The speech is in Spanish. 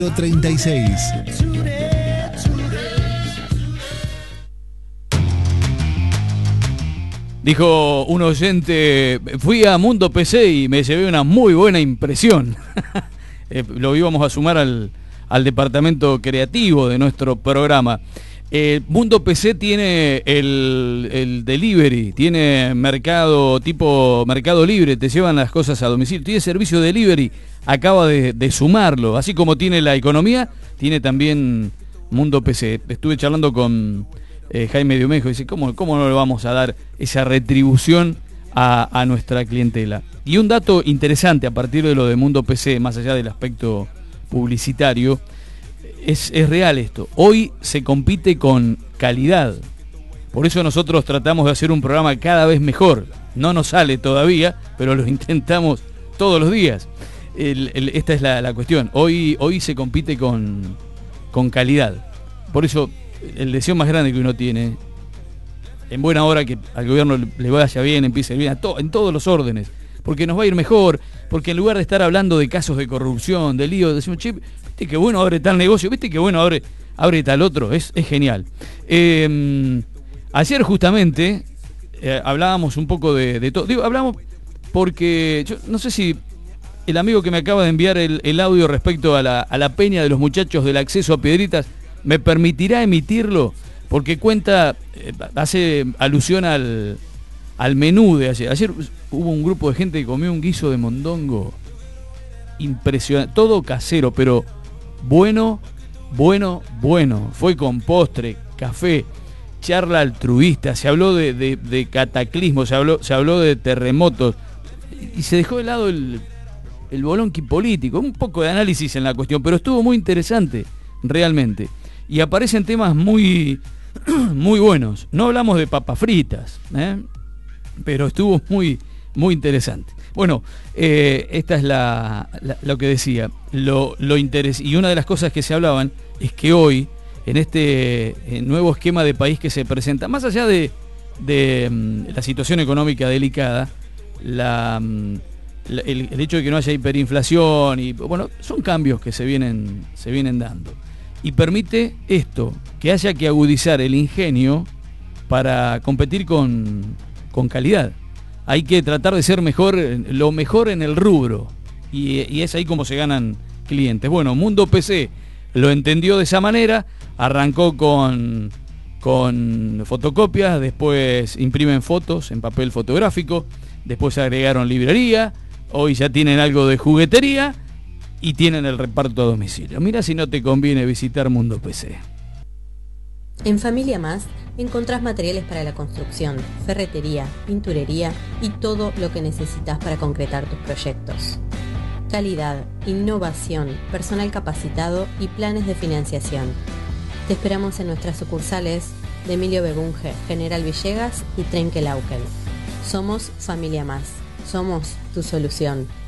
36. Dijo un oyente, fui a Mundo PC y me llevé una muy buena impresión. Lo íbamos a sumar al departamento creativo de nuestro programa. Mundo PC tiene el delivery, tiene mercado tipo Mercado Libre, te llevan las cosas a domicilio, tiene servicio de delivery, acaba de sumarlo, así como tiene la economía, tiene también Mundo PC. Estuve charlando con Jaime Diomejo, dice, ¿cómo no le vamos a dar esa retribución a nuestra clientela? Y un dato interesante a partir de lo de Mundo PC, más allá del aspecto publicitario, es real esto. Hoy se compite con calidad. Por eso nosotros tratamos de hacer un programa cada vez mejor. No nos sale todavía, pero lo intentamos todos los días. Esta es la cuestión. Hoy se compite con calidad. Por eso el deseo más grande que uno tiene, en buena hora que al gobierno le vaya bien, empiece bien, en todos los órdenes, porque nos va a ir mejor, porque en lugar de estar hablando de casos de corrupción, de lío, decimos, che, viste que bueno abre tal negocio, viste que bueno abre tal otro, es genial. Ayer justamente hablábamos un poco de todo, digo, hablamos porque yo no sé si el amigo que me acaba de enviar el audio respecto a la peña de los muchachos del acceso a Piedritas me permitirá emitirlo, porque cuenta, hace alusión al menú de ayer. Ayer hubo un grupo de gente que comió un guiso de mondongo impresionante, todo casero, pero bueno. Fue con postre, café, charla altruista, se habló de cataclismo, se habló de terremotos, y se dejó de lado el bolonqui político, un poco de análisis en la cuestión, pero estuvo muy interesante, realmente. Y aparecen temas muy buenos. No hablamos de papas fritas, pero estuvo muy interesante. Bueno, esta es lo que decía. Y una de las cosas que se hablaban es que hoy, en este nuevo esquema de país que se presenta, más allá de la situación económica delicada, el hecho de que no haya hiperinflación, y bueno, son cambios que se vienen dando. Y permite esto, que haya que agudizar el ingenio para competir con calidad. Hay que tratar de ser lo mejor en el rubro, y es ahí como se ganan clientes. Bueno, Mundo PC lo entendió de esa manera, arrancó con fotocopias, después imprimen fotos en papel fotográfico, después agregaron librería, hoy ya tienen algo de juguetería y tienen el reparto a domicilio. Mira si no te conviene visitar Mundo PC. En Familia Más encontrás materiales para la construcción, ferretería, pinturería y todo lo que necesitas para concretar tus proyectos. Calidad, innovación, personal capacitado y planes de financiación. Te esperamos en nuestras sucursales de Emilio Bebunge, General Villegas y Trenquelauquen. Somos Familia Más. Somos tu solución.